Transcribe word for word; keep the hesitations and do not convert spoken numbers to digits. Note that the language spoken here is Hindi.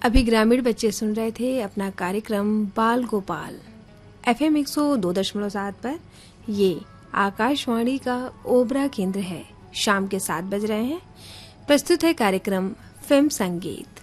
अभी ग्रामीण बच्चे सुन रहे थे अपना कार्यक्रम बाल गोपाल एफएम एक सौ दो दशमलव सात पर। ये आकाशवाणी का ओबरा केंद्र है। शाम के सात बज रहे हैं। प्रस्तुत है कार्यक्रम फिल्म संगीत।